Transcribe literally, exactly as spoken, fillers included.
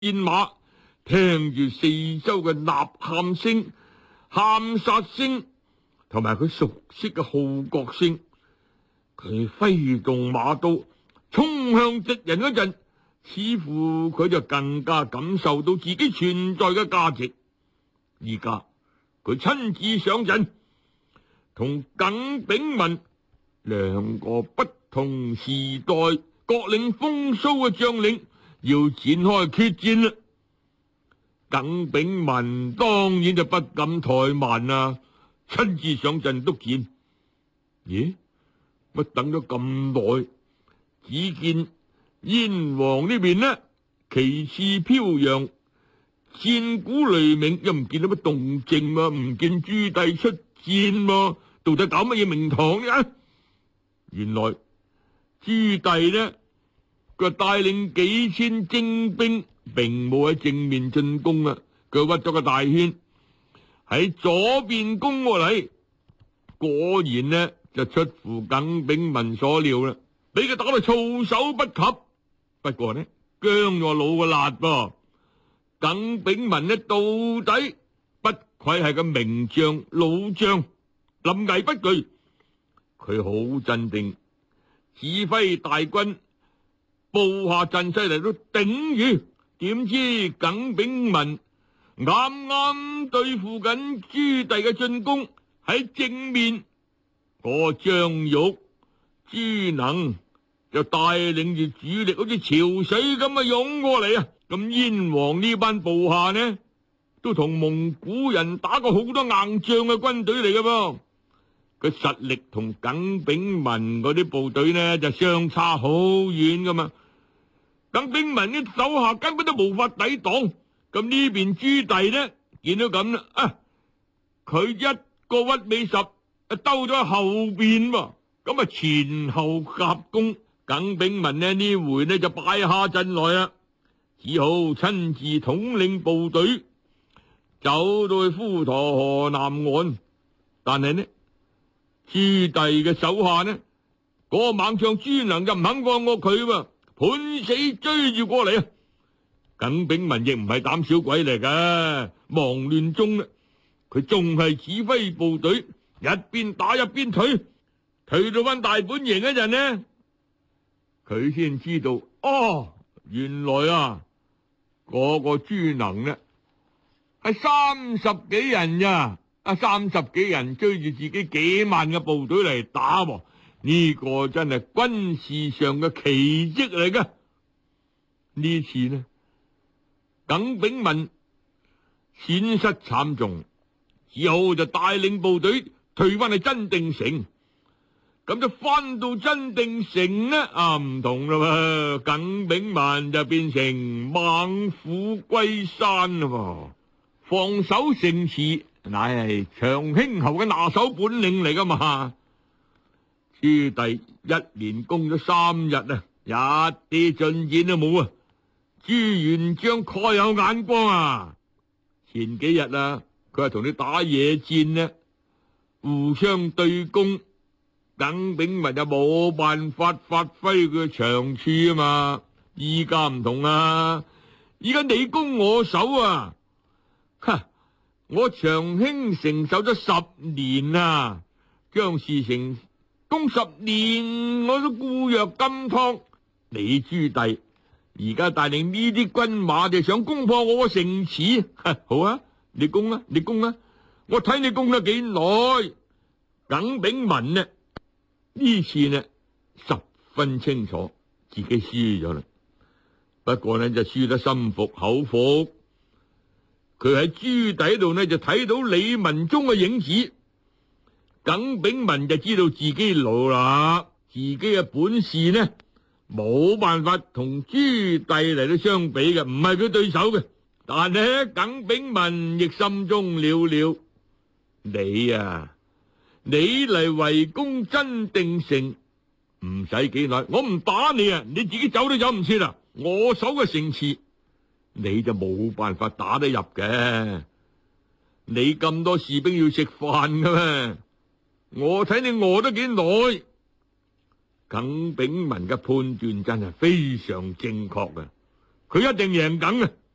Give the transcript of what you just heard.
戰馬，聽住四周嘅吶喊聲、喊殺聲，同埋佢熟悉嘅號角聲，佢揮動馬刀衝向敵人嗰陣，似乎佢就更加感受到自己存在嘅價值。而家佢親自上陣，同耿炳文兩個不同時代各領風騷嘅將領要展開決戰啦。耿炳文當然就不敢怠慢啦，親自上陣督戰。咦？乜等咗咁耐，只見燕王呢邊呢，旗幟飄揚，戰鼓雷鳴，又唔見到乜動靜啊，唔見朱棣出戰啊，到底搞乜嘢名堂呢？原來朱棣呢，佢帶領幾千精兵，並冇喺正面進攻啊，佢屈咗個大圈喺左邊攻過嚟，果然呢就出乎耿炳文所料啦，俾佢打到措手不及。不過呢，姜咗老個辣噃，耿炳文呢到底不愧係個名將老將，臨危不懼，佢好鎮定，指揮大軍布下陣勢嚟到頂住。點知耿炳文啱啱對付緊朱棣嘅進攻，喺正面個張玉、朱能就帶領住主力好似潮水咁啊湧過嚟啊！咁燕王呢班部下呢，都同蒙古人打過好多硬仗嘅軍隊嚟㗎噃，佢實力同耿炳文嗰啲部隊呢就相差好遠噶嘛。耿炳文啲手下根本都無法抵擋，咁呢邊朱棣呢見到咁啦，啊，佢一個屈尾十兜咗喺後邊喎，咁啊前後夾攻，耿炳文呢呢回呢就敗下陣來啦，只好親自統領部隊走到去滹沱河南岸。但係呢，朱棣嘅手下呢，嗰個猛將朱能就唔肯放過佢喎，拼死追住過嚟啊！耿炳文亦唔係膽小鬼嚟噶，忙亂中呢，佢仲係指揮部隊一邊打一邊退，退到翻大本營嗰陣呢，佢先知道哦，原來啊嗰個朱能呢係三十幾人咋，啊三十幾人追住自己幾萬嘅部隊嚟打喎。呢個真係軍事上嘅奇蹟嚟噶。呢次呢，耿炳文損失慘重，之後就帶領部隊退翻去真定城。咁就翻到真定城呢，啊唔同啦喎，耿炳文就變成猛虎歸山啦，防守城池乃係長興侯嘅拿手本領嚟噶嘛。朱棣一連攻咗三日啊，一啲進展都冇啊！朱元璋確有眼光啊！前幾日啊，佢係同你打野戰呢，互相對攻，耿炳文就冇辦法發揮佢嘅長處啊嘛。依家唔同啊，依家你攻我守啊！哈！我長興城守咗十年啊，將事情攻十年我都固若金湯。你朱棣而家帶領呢啲軍馬就想攻破我個城池，好啊，你攻啊，你攻啊，我睇你攻得幾耐。耿炳文呢呢次呢十分清楚自己輸咗啦，不過呢就輸得心服口服。佢喺朱棣度呢就睇到李文忠嘅影子。耿炳文就知道自己老啦，自己嘅本事呢冇辦法同朱棣嚟到相比嘅，唔係佢對手嘅。但係耿炳文亦心中了了，你啊，你嚟圍攻真定城唔使幾耐，我唔打你啊，你自己走都走唔切啦。我守嘅城池，你就冇辦法打得入嘅。你咁多士兵要食飯噶咩？我睇你餓得幾耐。耿炳文嘅判斷真係非常正確嘅，佢一定贏緊嘅。